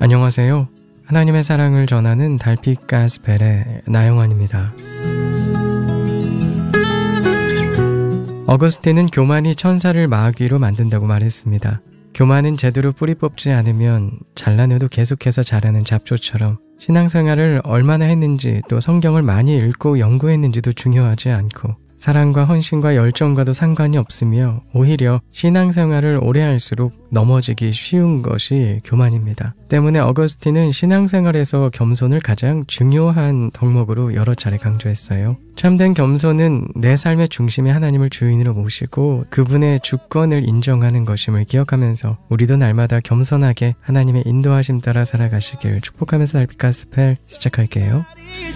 안녕하세요. 하나님의 사랑을 전하는 달빛 가스펠의 나영환입니다. 어거스틴은 교만이 천사를 마귀로 만든다고 말했습니다. 교만은 제대로 뿌리 뽑지 않으면 잘라내도 계속해서 자라는 잡초처럼 신앙생활을 얼마나 했는지 또 성경을 많이 읽고 연구했는지도 중요하지 않고 사랑과 헌신과 열정과도 상관이 없으며 오히려 신앙생활을 오래 할수록 넘어지기 쉬운 것이 교만입니다. 때문에 어거스틴은 신앙생활에서 겸손을 가장 중요한 덕목으로 여러 차례 강조했어요. 참된 겸손은 내 삶의 중심에 하나님을 주인으로 모시고 그분의 주권을 인정하는 것임을 기억하면서 우리도 날마다 겸손하게 하나님의 인도하심 따라 살아가시길 축복하면서 달빛 가스펠 시작할게요.